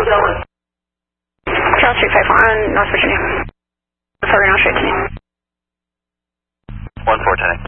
Charles Street 54 on North Virginia. 4 now straight to me. 1410.